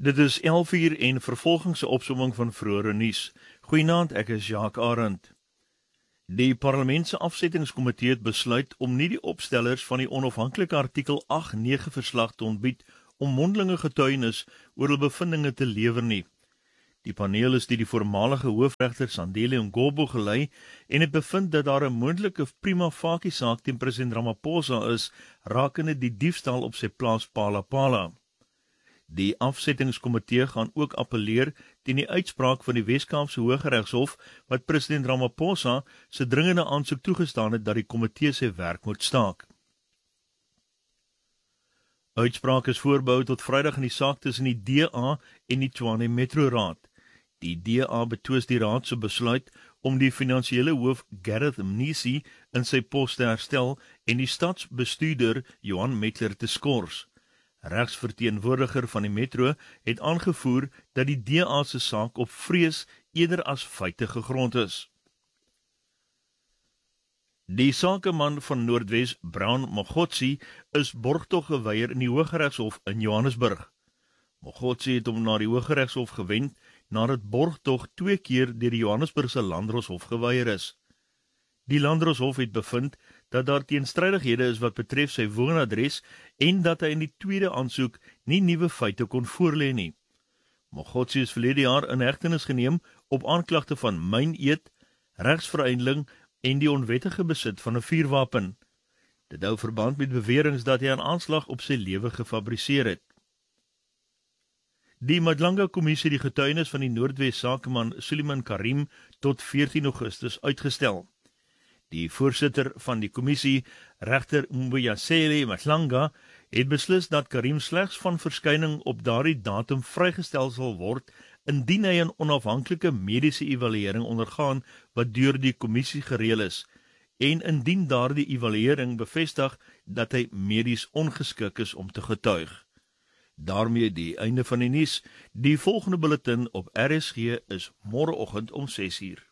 Dit is 11:00 en vervolgingse opsomming van vroeëre nuus. Goeienaand, ek is Jacques Arend. Die parlementse afsettingskomitee het besluit om nie die opstellers van die onafhanklike artikel 8-9 verslag te ontbied om mondelinge getuienis oor hul bevindinge te lewer nie. Die paneel is deur die voormalige hoofregter Sandile Ngobo gelei en het bevind dat daar 'n moontlike prima facie saak teen president Ramaphosa is rakende die diefstal op sy plaas Palapala. Die afsettingskomitee gaan ook appeleer teen die uitspraak van die Wes-Kaapse Hooggeregshof wat president Ramaphosa se dringende aansoek toegestaan het dat die komitee sy werk moet staak. Uitspraak is voorbehou tot Vrydag in die saak tussen die DA en die Tshwane Metro Raad. Die DA betwis die raad se besluit om die finansiële hoof Gareth Mnisi in sy pos te herstel en die stadsbestuurder Johan Metler te skors. Regsverteenwoordiger van die metro het aangevoer dat die DA se saak op vrees eerder as feite gegrond is. Die sakeman van Noordwes, Brown Mogotsi, is borgtog geweier in die Hooggeregshof in Johannesburg. Mogotsi het hom na die Hooggeregshof gewend nadat borgtog 2 keer deur die Johannesburgse Landdroshof geweier is. Die Landdroshof het bevind dat daar teenstrydighede is wat betref sy woonadres en dat hy in die tweede aansoek nie nuwe feite kon voorlê nie. Mogotsi is verlede jaar in hegtenis geneem op aanklagte van myneed, regsveruideling en die onwettige besit van 'n vuurwapen. Dit hou verband met beweringe dat hy 'n aanslag op sy lewe gefabriseer het. Die Madlanga-kommissie die getuienis van die Noordwes sakeman Suleiman Karim tot 14 Augustus uitgestel. Die voorsitter van die kommissie, regter Mbuyiseni Madlanga, het beslis dat Karim slegs van verskyning op daardie datum vrygestel sal word indien hy 'n onafhanklike mediese evaluering ondergaan wat deur die kommissie gereël is en indien daardie evaluering bevestig dat hy medies ongeskik is om te getuig. Daarmee die einde van die nuus. Die volgende bulletin op RSG is môreoggend om 6:00.